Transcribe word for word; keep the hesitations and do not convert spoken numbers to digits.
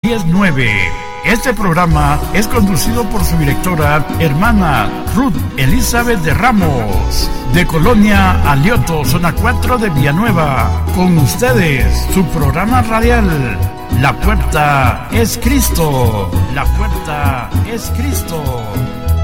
diez nueve. Este programa es conducido por su directora, hermana Ruth Elizabeth de Ramos, de Colonia Alioto, zona cuatro de Villanueva. Con ustedes, su programa radial, La Puerta es Cristo. La Puerta es Cristo.